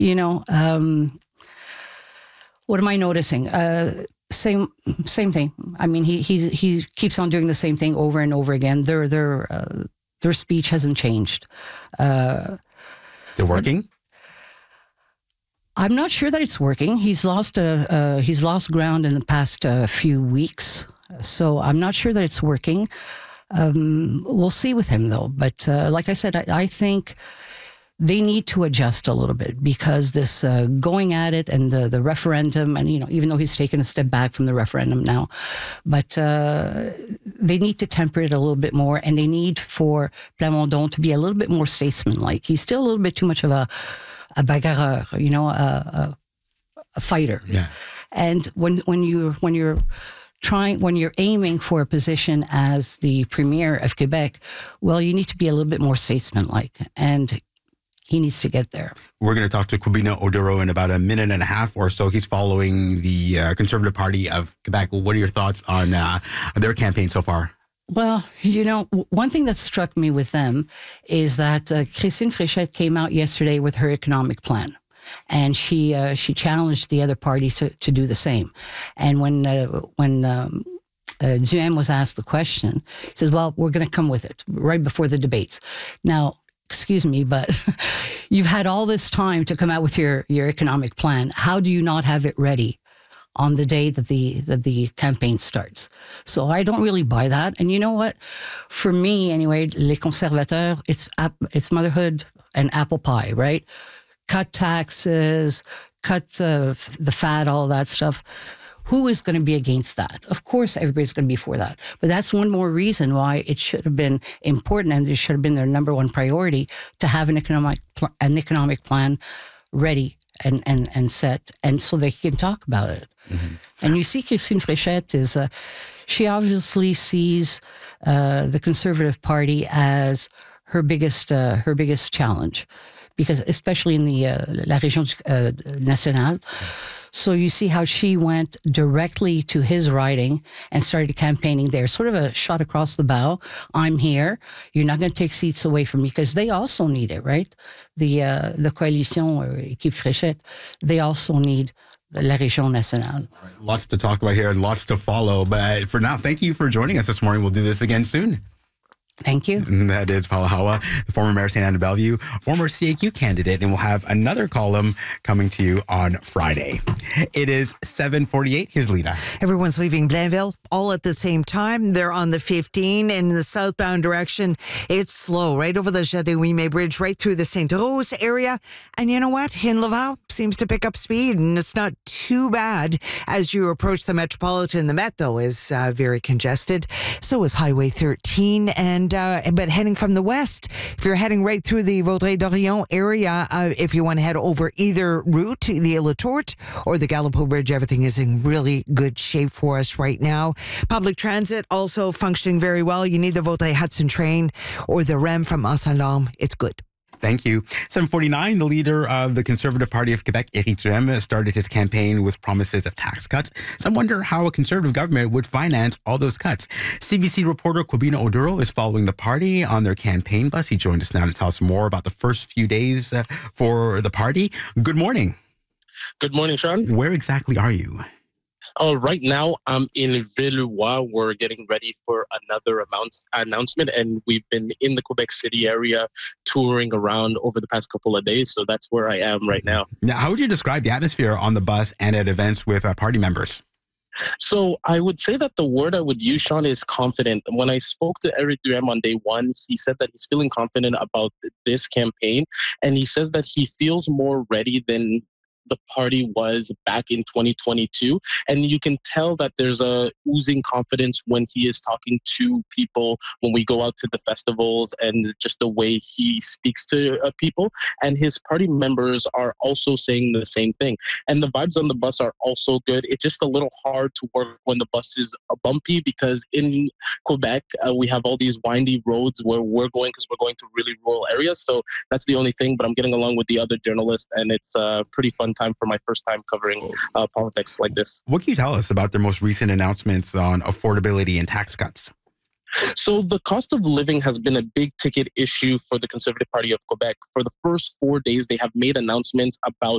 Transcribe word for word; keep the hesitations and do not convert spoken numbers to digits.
you know, um, what am I noticing? Uh, same same thing. I mean, he he he keeps on doing the same thing over and over again. Their their uh, their speech hasn't changed. Uh, Is it working? I'm not sure that it's working. He's lost a uh, he's lost ground in the past uh, few weeks, so I'm not sure that it's working. Um, we'll see with him though. But uh, like I said, I, I think they need to adjust a little bit because this uh, going at it and the the referendum, and you know, even though he's taken a step back from the referendum now, but uh, they need to temper it a little bit more, and they need for Plamondon to be a little bit more statesman-like. He's still a little bit too much of a a bagarreur, you know, a, a, a fighter. Yeah. And when when you when you're trying when you're aiming for a position as the premier of Quebec, well, you need to be a little bit more statesman-like, and he needs to get there. We're going to talk to Quibino Oduro in about a minute and a half or so. He's following the uh, Conservative Party of Quebec. What are your thoughts on uh, their campaign so far? Well, you know, one thing that struck me with them is that uh, Christine Fréchette came out yesterday with her economic plan, and she uh, she challenged the other parties to, to do the same. And when uh, when um, uh, Duhem was asked the question, he says, "Well, we're going to come with it right before the debates." Now, excuse me, but you've had all this time to come out with your your economic plan. How do you not have it ready on the day that the that the campaign starts? So I don't really buy that. And you know what? For me, anyway, les conservateurs, it's it's motherhood and apple pie, right? Cut taxes, cut uh, the fat, all that stuff. Who is going to be against that? Of course, everybody's going to be for that. But that's one more reason why it should have been important, and it should have been their number one priority to have an economic pl- an economic plan ready and, and, and set, and so they can talk about it. Mm-hmm. And you see Christine Fréchette is, uh, she obviously sees uh, the Conservative Party as her biggest uh, her biggest challenge, because especially in the uh, La Région uh, Nationale. So you see how she went directly to his riding and started campaigning there, sort of a shot across the bow. I'm here. You're not going to take seats away from me, because they also need it, right? The uh, the coalition, or Équipe Fréchette, they also need La Région Nationale. Right, lots to talk about here and lots to follow. But for now, thank you for joining us this morning. We'll do this again soon. Thank you. And that is Paula Hawa, the former mayor of Saint Anne de Bellevue, former C A Q candidate, and we'll have another column coming to you on Friday. It is seven forty-eight. Here's Lena. Everyone's leaving Blainville all at the same time. They're on the fifteen in the southbound direction. It's slow right over the Jadouime Bridge, right through the Saint Rose area. And you know what? In Laval, seems to pick up speed, and it's not too bad as you approach the Metropolitan. The Met, though, is uh, very congested. So is Highway thirteen. And uh, but heading from the west, if you're heading right through the Vaudreuil-Dorion area, uh, if you want to head over either route, the Île aux Tourtes or the Gallipo Bridge, everything is in really good shape for us right now. Public transit also functioning very well. You need the Vaudreuil-Hudson train or the R E M from Anse-Saint-Lorme. It's good. Thank you. seven forty-nine, the leader of the Conservative Party of Quebec, Éric Duhem, started his campaign with promises of tax cuts. Some wonder how a Conservative government would finance all those cuts. C B C reporter Quibino Oduro is following the party on their campaign bus. He joined us now to tell us more about the first few days uh, for the party. Good morning. Good morning, Sean. Where exactly are you? Oh, right now I'm in Villeroy. We're getting ready for another amounts, announcement, and we've been in the Quebec City area touring around over the past couple of days. So that's where I am right now. Now, how would you describe the atmosphere on the bus and at events with uh, party members? So I would say that the word I would use, Sean, is confident. When I spoke to Éric Duhem on day one, he said that he's feeling confident about this campaign, and he says that he feels more ready than the party was back in twenty twenty-two. And you can tell that there's a oozing confidence when he is talking to people, when we go out to the festivals, and just the way he speaks to uh, people. And his party members are also saying the same thing. And the vibes on the bus are also good. It's just a little hard to work when the bus is uh, bumpy, because in Quebec, uh, we have all these windy roads where we're going, because we're going to really rural areas. So that's the only thing. But I'm getting along with the other journalists, and it's a pretty fun time for my first time covering uh, politics like this. What can you tell us about their most recent announcements on affordability and tax cuts? So the cost of living has been a big ticket issue for the Conservative Party of Quebec. For the first four days, they have made announcements about